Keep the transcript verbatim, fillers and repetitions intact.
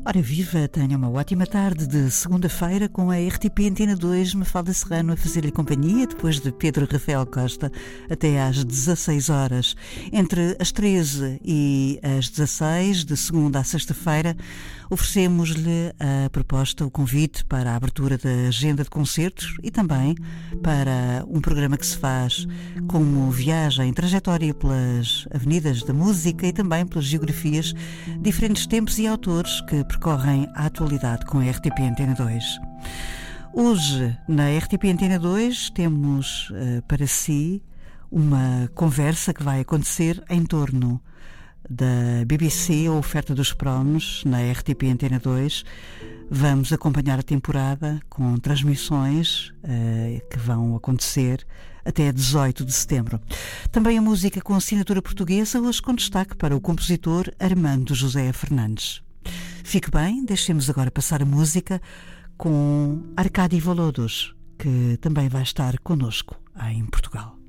Ora viva, tenha uma ótima tarde de segunda-feira com a R T P Antena dois, Mafalda Serrano a fazer-lhe companhia, depois de Pedro Rafael Costa, até às dezasseis horas. Entre as treze e as dezasseis, de segunda à sexta-feira, oferecemos-lhe a proposta, o convite para a abertura da agenda de concertos e também para um programa que se faz como viagem, trajetória pelas avenidas da música e também pelas geografias, diferentes tempos e autores que percorrem a atualidade com a R T P Antena dois. Hoje, na R T P Antena dois, temos uh, para si uma conversa que vai acontecer em torno da B B C, a oferta dos promos na R T P Antena dois. Vamos acompanhar a temporada com transmissões uh, que vão acontecer até dezoito de setembro. Também a música com assinatura portuguesa, hoje com destaque para o compositor Armando José Fernandes. Fique bem, deixemos agora passar a música com Arcádio Velodos, que também vai estar connosco em Portugal.